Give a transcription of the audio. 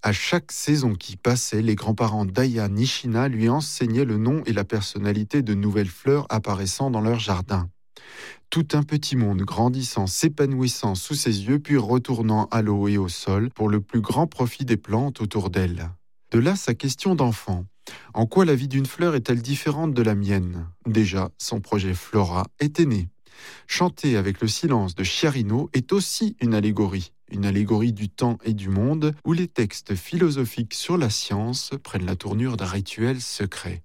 À chaque saison qui passait, les grands-parents d'Aya Nishina lui enseignaient le nom et la personnalité de nouvelles fleurs apparaissant dans leur jardin. Tout un petit monde grandissant, s'épanouissant sous ses yeux, puis retournant à l'eau et au sol pour le plus grand profit des plantes autour d'elle. De là sa question d'enfant. En quoi la vie d'une fleur est-elle différente de la mienne ? Déjà, son projet Flora était né. Chanter avec le silence de Chiarino est aussi une allégorie du temps et du monde, où les textes philosophiques sur la science prennent la tournure d'un rituel secret.